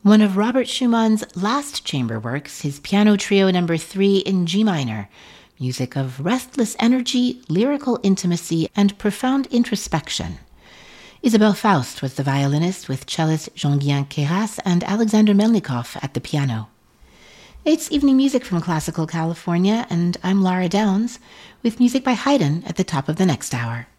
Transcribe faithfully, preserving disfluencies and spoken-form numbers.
one of Robert Schumann's last chamber works, his Piano Trio number three in G minor, music of restless energy, lyrical intimacy, and profound introspection. Isabelle Faust was the violinist, with cellist Jean-Guillain Queyras and Alexander Melnikov at the piano. It's evening music from Classical California, and I'm Lara Downs, with music by Haydn at the top of the next hour.